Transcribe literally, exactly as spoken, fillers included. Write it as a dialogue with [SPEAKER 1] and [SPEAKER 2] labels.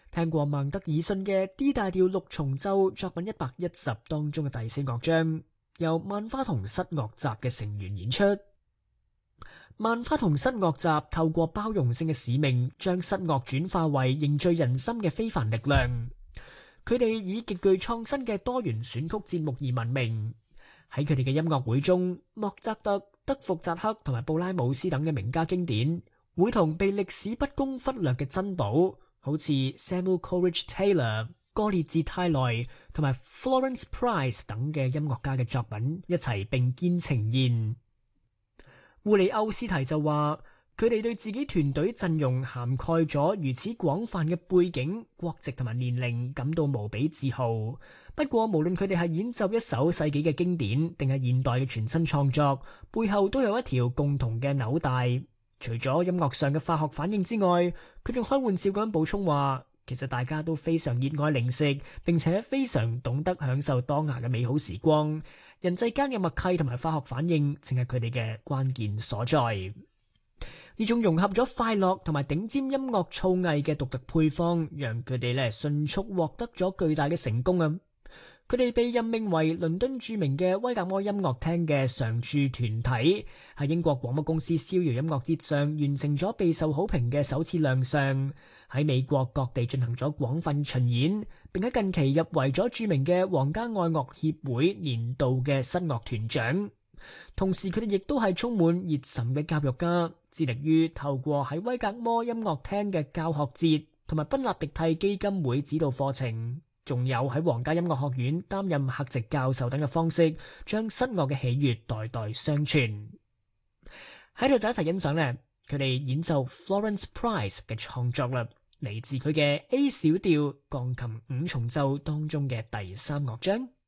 [SPEAKER 1] 聽過孟德爾遜嘅 D 大調六重奏作品一百一十當中嘅第四樂章，由萬花筒室樂集嘅成員演出。萬花筒室樂集透過包容性嘅使命，將室樂轉化為凝聚人心嘅非凡力量。佢哋以極具創新嘅多元選曲節目而聞名。喺佢哋嘅音樂會中，莫扎特、德福扎克同埋布拉姆斯等嘅名家經典，會同被歷史不公忽略嘅珍寶，好似 Samuel Coleridge Taylor、歌列治泰萊同埋 Florence Price 等嘅音樂家嘅作品一齊並肩呈現。烏里歐斯提就話，佢哋對自己團隊陣容涵蓋咗如此廣泛嘅背景、國籍同埋年齡感到無比自豪。不過無論佢哋係演奏一首世紀嘅經典，定係現代嘅全新創作，背後都有一條共同嘅紐帶。除咗音樂上嘅化學反應之外，佢仲開玩笑咁補充話，其實大家都非常熱愛零食，並且非常懂得享受當下嘅美好時光。人際間嘅默契同埋化學反應，正係佢哋嘅關鍵所在。呢種融合咗快樂同埋頂尖音樂造詣嘅獨特配方，讓佢哋咧迅速獲得咗巨大嘅成功啊！佢哋被任命為倫敦著名嘅威格摩音樂廳嘅常駐團體，喺英國廣播公司逍遙音樂節上完成咗備受好評嘅首次亮相，喺美國各地進行咗廣泛巡演，並喺近期入圍咗著名嘅皇家愛樂協會年度嘅室樂團獎。同時佢哋亦都係充滿熱忱嘅教育家，致力於透過喺威格摩音樂廳嘅教學節同埋賓納迪蒂基金會指導課程，仲有喺皇家音樂學院擔任客席教授等嘅方式，將室樂嘅喜悅代代相傳。喺度就一齊欣賞呢，佢哋演奏 Florence Price 嘅創作啦，嚟自佢嘅 A 小調鋼琴五重奏當中嘅第三樂章。